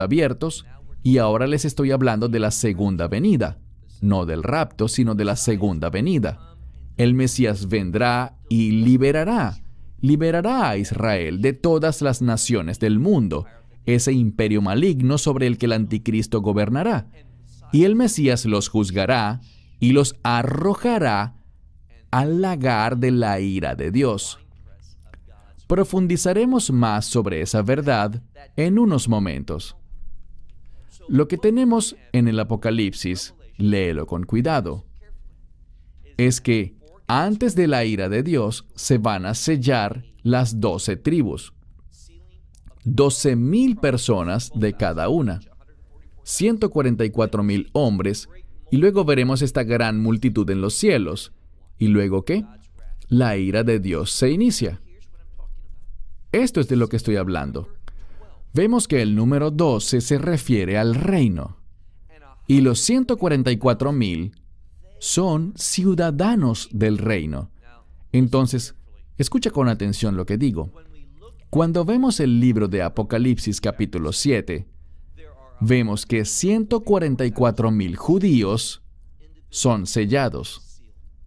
abiertos, y ahora les estoy hablando de la segunda venida, no del rapto, sino de la segunda venida. El Mesías vendrá y liberará a Israel de todas las naciones del mundo, ese imperio maligno sobre el que el anticristo gobernará. Y el Mesías los juzgará y los arrojará al lagar de la ira de Dios. Profundizaremos más sobre esa verdad en unos momentos. Lo que tenemos en el Apocalipsis, léelo con cuidado, es que antes de la ira de Dios se van a sellar las 12 tribus. 12,000 personas de cada una. 144,000 hombres, y luego veremos esta gran multitud en los cielos. ¿Y luego qué? La ira de Dios se inicia. Esto es de lo que estoy hablando. Vemos que el número 12 se refiere al reino. Y los 144,000 son ciudadanos del reino. Entonces, escucha con atención lo que digo. Cuando vemos el libro de Apocalipsis capítulo 7, vemos que 144,000 judíos son sellados.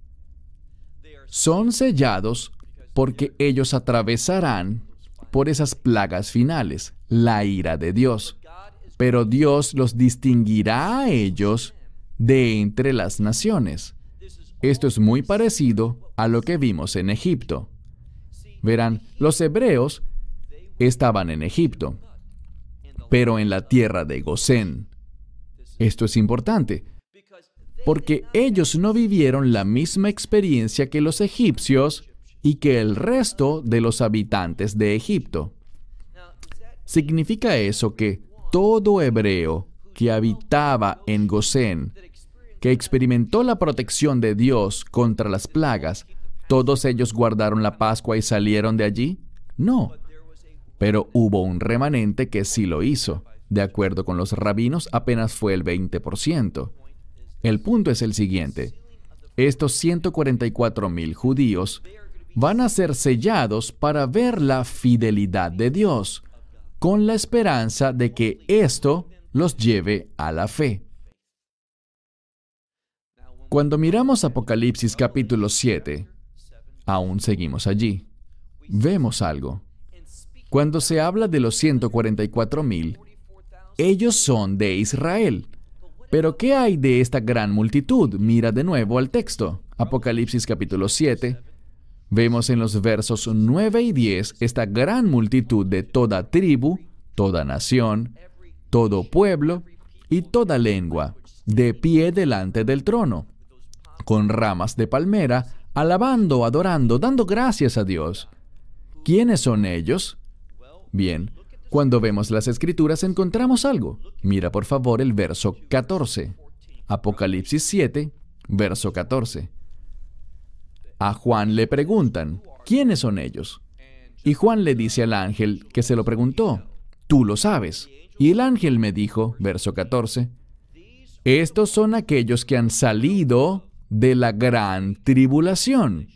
Son sellados porque ellos atravesarán por esas plagas finales, la ira de Dios. Pero Dios los distinguirá a ellos de entre las naciones. Esto es muy parecido a lo que vimos en Egipto. Verán, los hebreos estaban en Egipto, pero en la tierra de Gosén. Esto es importante, porque ellos no vivieron la misma experiencia que los egipcios y que el resto de los habitantes de Egipto. ¿Significa eso que todo hebreo que habitaba en Gosén, que experimentó la protección de Dios contra las plagas, todos ellos guardaron la Pascua y salieron de allí? No. Pero hubo un remanente que sí lo hizo. De acuerdo con los rabinos, apenas fue el 20%. El punto es el siguiente. Estos 144,000 judíos van a ser sellados para ver la fidelidad de Dios, con la esperanza de que esto los lleve a la fe. Cuando miramos Apocalipsis capítulo 7, aún seguimos allí. Vemos algo. Cuando se habla de los 144,000, ellos son de Israel. Pero ¿qué hay de esta gran multitud? Mira de nuevo al texto. Apocalipsis capítulo 7. Vemos en los versos 9 y 10 esta gran multitud de toda tribu, toda nación, todo pueblo y toda lengua, de pie delante del trono, con ramas de palmera, alabando, adorando, dando gracias a Dios. ¿Quiénes son ellos? Bien, cuando vemos las Escrituras encontramos algo. Mira por favor el verso 14. Apocalipsis 7, verso 14. A Juan le preguntan, ¿quiénes son ellos? Y Juan le dice al ángel que se lo preguntó, tú lo sabes. Y el ángel me dijo, verso 14, estos son aquellos que han salido de la gran tribulación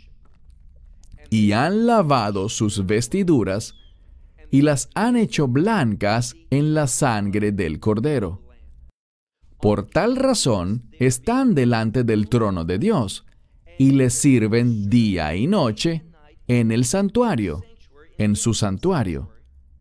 y han lavado sus vestiduras y las han hecho blancas en la sangre del Cordero. Por tal razón están delante del trono de Dios y le sirven día y noche en el santuario, en su santuario.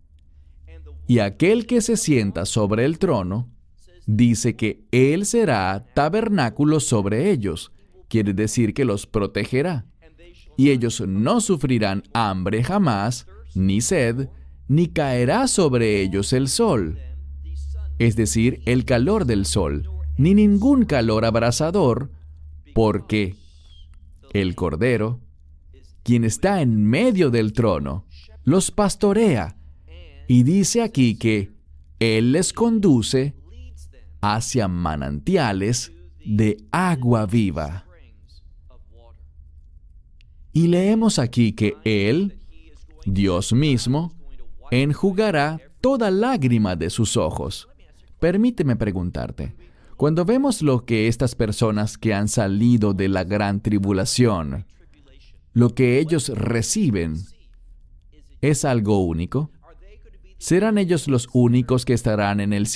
Y aquel que se sienta sobre el trono dice que Él será tabernáculo sobre ellos, quiere decir que los protegerá. Y ellos no sufrirán hambre jamás, ni sed, ni caerá sobre ellos el sol, es decir, el calor del sol, ni ningún calor abrasador, porque el Cordero, quien está en medio del trono, los pastorea, y dice aquí que Él les conduce hacia manantiales de agua viva. Y leemos aquí que Él, Dios mismo, enjugará toda lágrima de sus ojos. Permíteme preguntarte, cuando vemos lo que estas personas que han salido de la gran tribulación, lo que ellos reciben, ¿es algo único? ¿Serán ellos los únicos que estarán en el